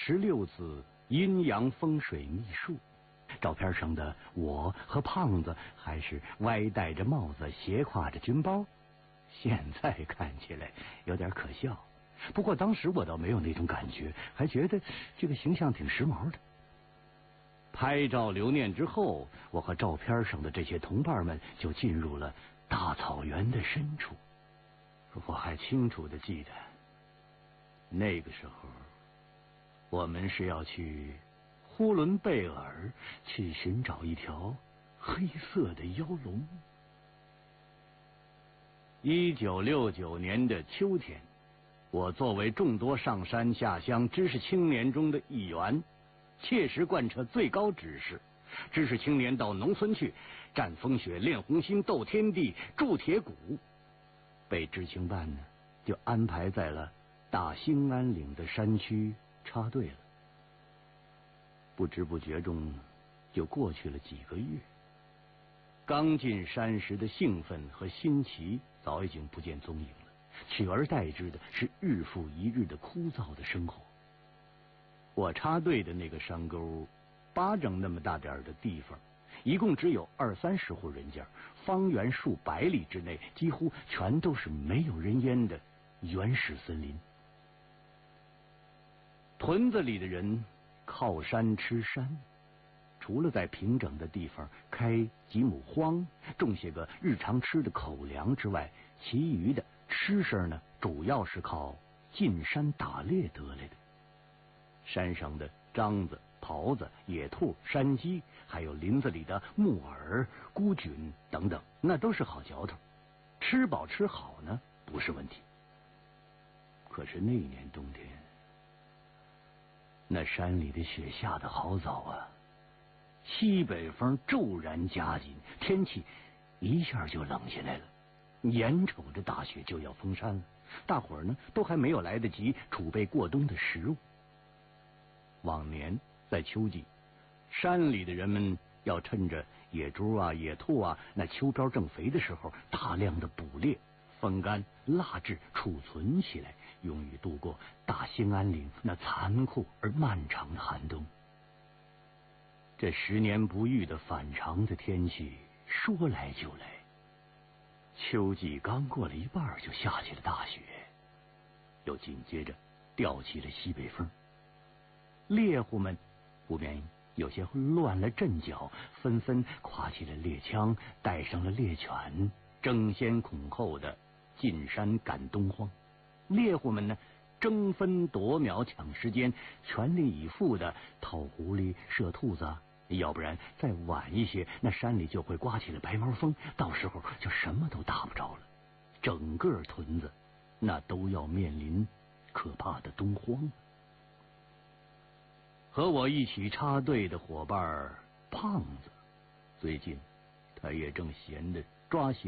16次阴阳风水秘术。照片上的我和胖子还是歪戴着帽子，斜挎着军包，现在看起来有点可笑。不过当时我倒没有那种感觉，还觉得这个形象挺时髦的。拍照留念之后，我和照片上的这些同伴们就进入了大草原的深处。我还清楚地记得，那个时候我们是要去呼伦贝尔去寻找一条黑色的妖龙。1969年的秋天，我作为众多上山下乡知识青年中的一员，切实贯彻最高指示，知识青年到农村去战风雪、练红心、斗天地、铸铁骨。被知青办呢，就安排在了大兴安岭的山区插队了。不知不觉中就过去了几个月，刚进山时的兴奋和新奇早已经不见踪影了，取而代之的是日复一日的枯燥的生活。我插队的那个山沟，巴掌那么大点的地方，一共只有20-30户人家，方圆数百里之内几乎全都是没有人烟的原始森林。屯子里的人靠山吃山，除了在平整的地方开几亩荒，种些个日常吃的口粮之外，其余的吃食呢，主要是靠进山打猎得来的。山上的獐子、狍子、野兔、山鸡，还有林子里的木耳、菇菌等等，那都是好嚼头，吃饱吃好呢不是问题。可是那年冬天，那山里的雪下得好早啊，西北风骤然加紧，天气一下就冷下来了。眼瞅着大雪就要封山了，大伙儿呢都还没有来得及储备过冬的食物。往年在秋季，山里的人们要趁着野猪啊、野兔啊那秋膘正肥的时候，大量的捕猎、风干、蜡制、储存起来，用于度过大兴安岭那残酷而漫长的寒冬。这10年不遇的反常的天气说来就来，秋季刚过了一半就下起了大雪，又紧接着调起了西北风。猎户们不免有些乱了阵脚，纷纷挎起了猎枪，带上了猎犬，争先恐后的进山赶冬荒。猎户们呢，争分夺秒抢时间，全力以赴的套狐狸、射兔子，要不然再晚一些，那山里就会刮起了白毛风，到时候就什么都打不着了，整个屯子那都要面临可怕的冬荒。和我一起插队的伙伴胖子，最近他也正闲得抓心